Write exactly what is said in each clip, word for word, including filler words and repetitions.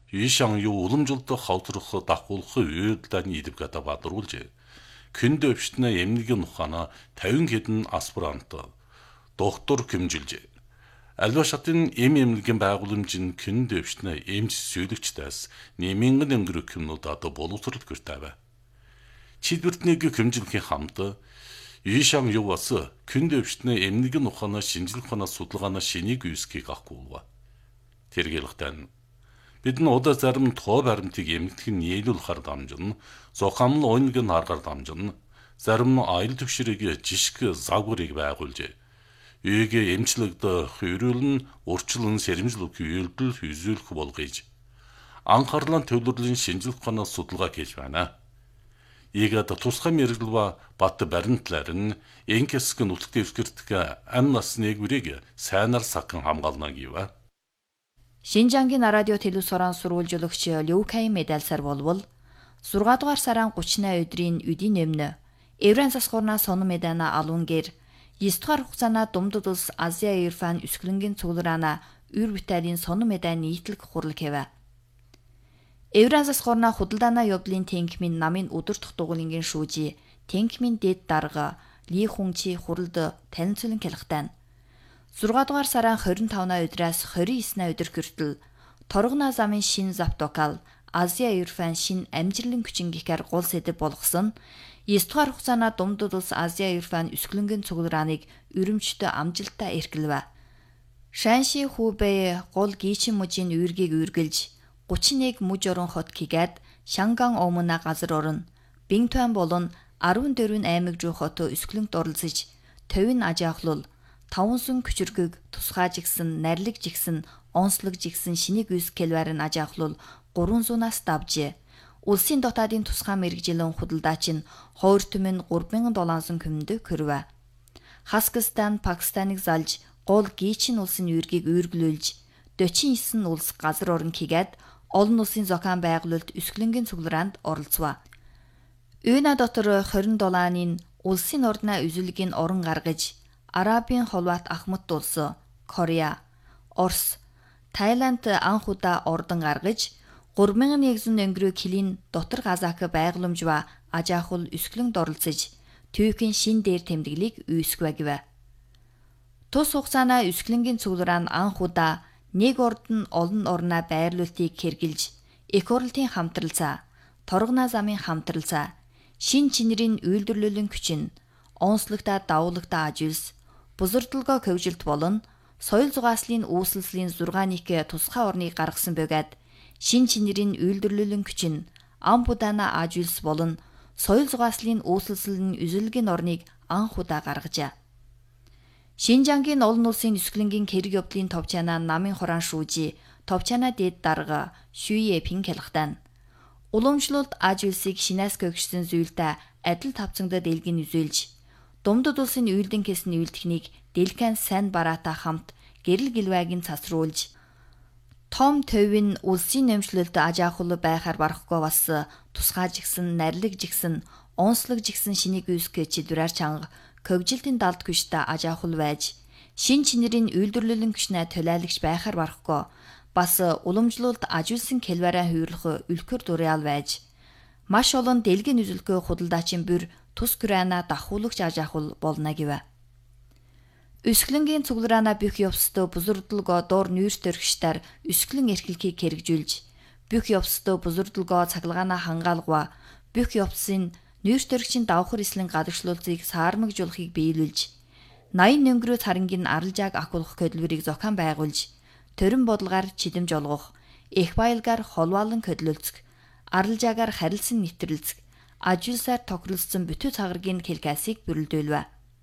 Ийшан юу уламжлалт хавтрах дагуулах үйлдэлний идэвхтэй бадруулж күн дэвшнэ эмнэлгийн ухаана тавин хэдэн аспирант доктор хэмжилж альва шатын эм эмнэлгийн байгууламжийн күн дэвшнэ эмч сүйдэгчдээс нэмэнгэн өнгөрөх юмнуудад боловсрол гэртэв. Чидвэртнийг хэмжилхийн хамт Ийшан юу бас күн дэвшнэ эмнэлгийн ухаана шинжилх ухаана судалгаана шинийг үүсгэх авахгүй. Тэргэлхтэн бид нь удаа зарим тоо баримтыг эмнэлгийн нийлүүлэхээр дамжин, зохиомл ойныг нь харгаар дамжин, зарим нь аял төвшрийг жишг загварыг байгуулж, үйгээ эмчлэгд хөрүүлэн, урчлан сэрэмжлэх үйлдэл үзүүлэх болгож, анхаарлын төвлөрлийн шинжилх ухаанаас судалгаа хийж байна. Ийгээд тусгай мэрэгэл ба бат баримтлаар нь энкэсг нүлтгтэй эвскэртг ам насныг үрийг сайнаар сахан хамгаална гэв. Шинжангийн радио телевизорын сурвалжуулагч Люкай медальсар болвол зургаан дугаар сарын гуравчны өдрийн үдийн өмнө Еврен засгуурна соно медана алунгэр девять дугаар хугацаана Думдад улс Азия Ерфан өсгөлөнгийн цуглараана Үр Виталийн соно медан нийтлэг хурал хэвэ. Еврен засгуурна худалдаана явдлын тэнхмийн намын өдөртөх дугуулынгийн шүүжи тэнхмийн дэд дарга Ли Хунчи хуралд танилцуулан хэлхтэн. зургаан дугаар сарын двадцать и пятны өдрөөс двадцать и девятны өдөр хүртэл торгоно замын шин завтокал Азия Ерфан шин амжилтын хүчин гихээр гол сэдэв болгосон девять дугаар хугацаана Думдад улс Азия Ерфан өсгөлөнгийн цугларааныг өрөмжтөө амжилттай эргэлвэ. Шанши Хубэй гол гийчин мужийн үүргийг үргэлж тридцать и один муж орон хот хийгээд Шанган омна газар орон Бингтуан болон fourteen аймаг руу хот өсгөлөнгт оролцож Төвийн ажаахлал таван күчргийг тусгай жигсэн, нарилэг жигсэн, онцлог жигсэн шинийг үс келварын ажаахлал тhree hundred-аас давжээ. Улсын дотаадын тусгай мэрэгжилэн худалдаач нь хоёр түмэн three thousand seven hundred хүмүнд хүрвэ. Хаскистан, Пакистаныг залж гол гийчин улсын үүргийг үүрглүүлж forty-nine улс газар орон хийгээд олон улсын зохион байгуулалт өсгөлөнгийн цуглараанд оролцваа. Үйна дотор twenty-seven-ийн улсын ордноо үзүүлгийн орон гаргаж Арабын холбоот Ахмад улс, Корея, Орос, Тайланд анх удаа ордон гаргаж three thousand one hundred өнгөрөө килийн дотор газаак байгууламж ба ажаахул өсгөлөнд оролцож түүхийн шин дээр тэмдэглийг үүсгэв гэв. Тус хугацаана өсгөлөнгийн цуглараан анх удаа нэг ордон олон орноо байрлуултыг хэрглэж эх оролтын хамтралцаа, торгоно замын хамтралцаа, шин чинэрийн үйлдвэрлэлийн хүчин, онцлогтой давуулагтай ажуулс, бузардалгоо хөвжилт болон соёл зугааслын үүсэлслийн зургааныг тусгай орныг гаргасан бөгөөд шин чинэрийн үйлдвэрлэлийн хүчин, ам будаана ажуулс болон соёл зугааслын үүсэлслийн үзүүлгийн орныг анх удаа гаргажээ. Шинжангийн олон улсын өсгөлөнгийн хэрэг явдлын товчаанаа намын хураан шүүжи товчаанаа дэд дарга Шүйе Пин хэлхтэн. Уламжлалт ажуулсыг шинээс гөгжсөн зүйлтэй адил тавцангад дэлгэн үзүүлж Думдад улсын үйлдэн хэсний үйлдэхнийг дэлгэн сайн бараатай хамт гэрэл гэлвайгийн цасруулж том төвийн улсын нэмшлэлд ажаахул байхаар барахгүй бас тусгай жигсэн, нарилэг жигсэн, онцлог жигсэн шинийг үүсгэж чидвэрээр чанга хөвжилтийн далд күштэй ажаахул байж шин чинэрийн үйлдвэрлэлийн хүчнээ төлөөлөгч байхаар барахгүй бас уламжлалт ажуулсан келвараа хүйрлэх үлгэр дуряал байж маш олон дэлгэн үзүүлэлтөө худалдаачийн бүр тус гүрэна дахуулагч ажаахул болно гэв. Өсгөлөнгийн цуглараана бүх явцдаа бузурдлогоо доор нүүрс төрөгчдэр өсгөлөн эрхлэлхийг хэрэгжүүлж бүх явцдаа бузурдлогоо цахилгаанаа хангаалгава бүх явцын нүүрс төрөгчийн давхар эслийн гадагшлуулзыг саармагжуулахыг биелүүлж eighty өнгөрөө царангийн аралжааг ахуулах хөдөлмөрийг зохион байгуулж төрөн бодлогаар чидэмж олгох эх баялгаар холваалан хөдөлөлцөх аралжаагаар харилсан нэвтрэлцэх ажуулсаар тохиролцсон бүтэн цагаргийн хэлкасыг бүрэлдүүлвэ.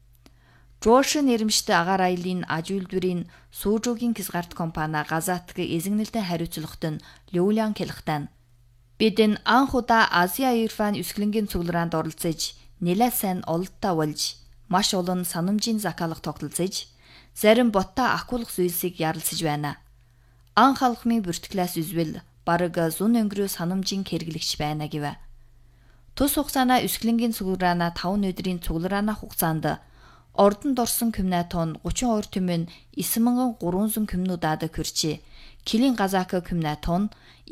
Жошин нэрмжтэй агаар аялын ажуулдвэрийн сүүжүүгийн хязгаарт компани Газатг эзэгнэлтэй хариуцлагт нь Люлян хэлхтэн. Бидэн анх удаа Азия Ерфан өсгөлөнгийн цуглараанд оролцож нэлээд сайн ололттой болж маш олон санамжийн закалга тогтолцож зарим боттой ахуулах зүйлсийг ярилцаж байна. Анх алхмын бүртгэлээс үзвэл бараг зүүн өнгөрөө санамжийн хэрэглэгч байна гэв. Тус хугацаана өсгөлөнгийн цуглараана five өдрийн цуглараана хугацаанд ордонд орсон күмнэ тон thirty-two түмэн nine thousand three hundred күмнүүдад хүрчээ. Килийн газаак күмнэ тон